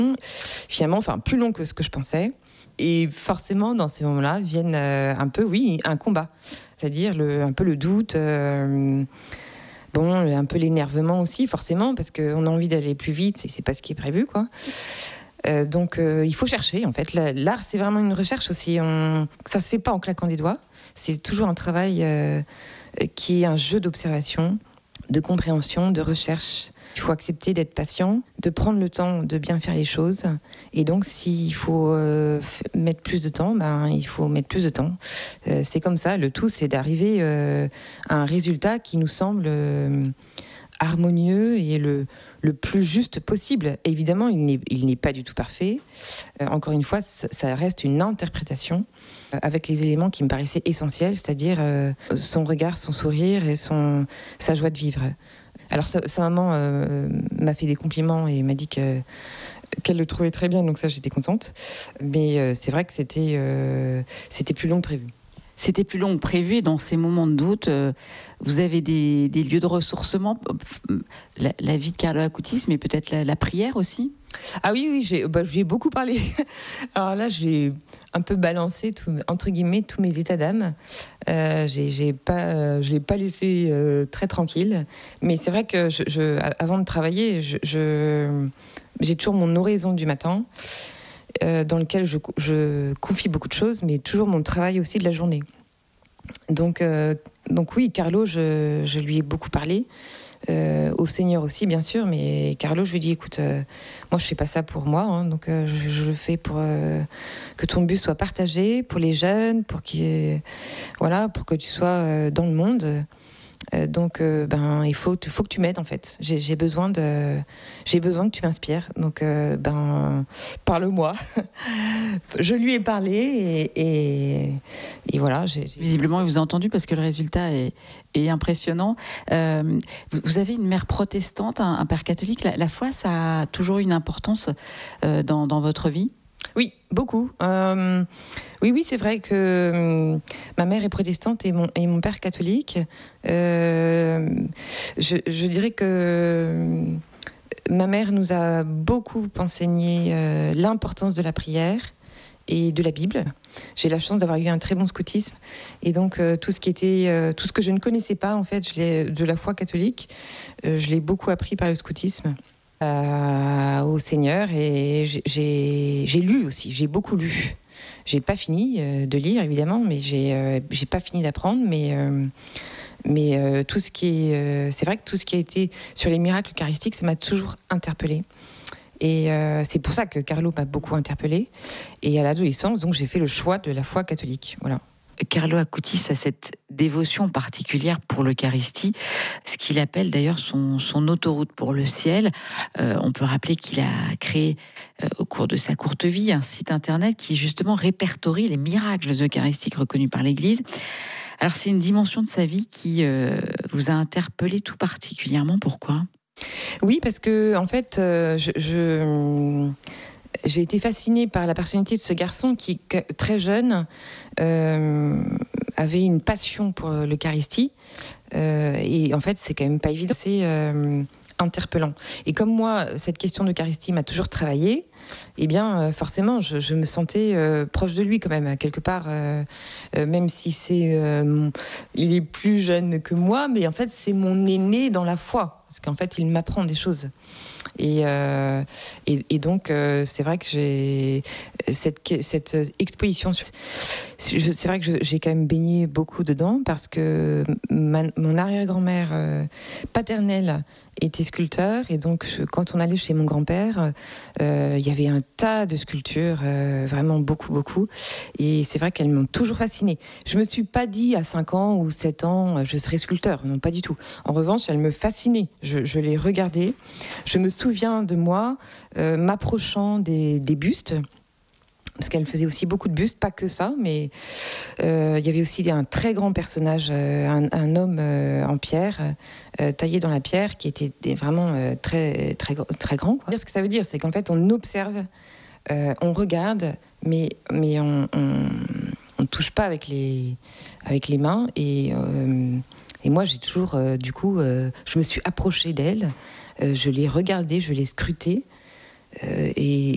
Finalement, enfin, plus long que ce que je pensais. Et forcément, dans ces moments-là, viennent un peu, oui, un combat. C'est-à-dire un peu le doute, un peu l'énervement aussi, forcément, parce qu'on a envie d'aller plus vite et c'est pas ce qui est prévu, quoi. Donc, il faut chercher, en fait. L'art, c'est vraiment une recherche aussi. Ça se fait pas en claquant des doigts. C'est toujours un travail qui est un jeu d'observation, de compréhension, de recherche. Il faut accepter d'être patient, de prendre le temps de bien faire les choses. Et donc, s'il faut mettre plus de temps, il faut mettre plus de temps. C'est comme ça. Le tout, c'est d'arriver à un résultat qui nous semble harmonieux et le plus juste possible. Évidemment, il n'est pas du tout parfait. Encore une fois, ça reste une interprétation avec les éléments qui me paraissaient essentiels, c'est-à-dire son regard, son sourire et sa joie de vivre. Alors sa maman m'a fait des compliments et m'a dit qu'elle le trouvait très bien, donc ça j'étais contente. Mais c'est vrai que c'était plus long que prévu. C'était plus long que prévu et dans ces moments de doute, vous avez des lieux de ressourcement, la vie de Carlo Acutis, mais peut-être la prière aussi? Ah oui, j'ai beaucoup parlé. Alors là, j'ai un peu balancé, entre guillemets, tous mes états d'âme. Je l'ai pas laissé très tranquille. Mais c'est vrai que avant de travailler, j'ai toujours mon oraison du matin, dans lequel je confie beaucoup de choses, mais toujours mon travail aussi de la journée. Donc oui, Carlo, je lui ai beaucoup parlé. Au Seigneur aussi, bien sûr, mais Carlo, je lui dis, écoute, moi je fais pas ça pour moi, hein, donc je le fais pour que ton but soit partagé pour les jeunes, pour que tu sois dans le monde. Donc, il faut que tu m'aides en fait. J'ai besoin que tu m'inspires. Donc, parle-moi. Je lui ai parlé et voilà. Visiblement, il vous a entendu parce que le résultat est impressionnant. Vous avez une mère protestante, un père catholique. La foi, ça a toujours une importance dans votre vie? Oui, beaucoup. Oui, c'est vrai que ma mère est protestante et mon père catholique. Je dirais que ma mère nous a beaucoup enseigné l'importance de la prière et de la Bible. J'ai la chance d'avoir eu un très bon scoutisme et donc tout ce que je ne connaissais pas en fait, de la foi catholique, je l'ai beaucoup appris par le scoutisme. Au Seigneur et j'ai lu aussi, j'ai beaucoup lu. J'ai pas fini de lire évidemment, mais j'ai pas fini d'apprendre, mais tout ce qui est, c'est vrai que tout ce qui a été sur les miracles eucharistiques, ça m'a toujours interpellée. Et c'est pour ça que Carlo m'a beaucoup interpellée. Et à l'adolescence, donc j'ai fait le choix de la foi catholique. Voilà. Carlo Acutis a cette dévotion particulière pour l'Eucharistie, ce qu'il appelle d'ailleurs son autoroute pour le ciel. On peut rappeler qu'il a créé au cours de sa courte vie un site internet qui justement répertorie les miracles eucharistiques reconnus par l'Église. Alors c'est une dimension de sa vie qui vous a interpellé tout particulièrement. Pourquoi ? Oui, parce que en fait, j'ai été fascinée par la personnalité de ce garçon qui, très jeune, avait une passion pour l'Eucharistie. Et en fait, c'est quand même pas évident. C'est interpellant. Et comme moi, cette question d'Eucharistie m'a toujours travaillé, eh bien, forcément, je me sentais proche de lui quand même, quelque part, même si il est plus jeune que moi, mais en fait, c'est mon aîné dans la foi, parce qu'en fait, il m'apprend des choses. Et donc, c'est vrai que j'ai cette exposition. C'est vrai que j'ai quand même baigné beaucoup dedans parce que mon arrière-grand-mère paternelle était sculpteur et donc quand on allait chez mon grand-père, il y avait un tas de sculptures, vraiment beaucoup. Et c'est vrai qu'elles m'ont toujours fascinée. Je me suis pas dit à 5 ans ou 7 ans, je serai sculpteur. Non, pas du tout. En revanche, elles me fascinaient. Je les regardais. Je me souviens de moi m'approchant des bustes. Parce qu'elle faisait aussi beaucoup de bustes, pas que ça, mais il y avait aussi un très grand personnage, un homme en pierre, taillé dans la pierre, qui était vraiment très grand, quoi. Ce que ça veut dire, c'est qu'en fait, on observe, on regarde, mais on touche pas avec les mains. Et moi, j'ai toujours, je me suis approchée d'elle, je l'ai regardée, je l'ai scrutée, et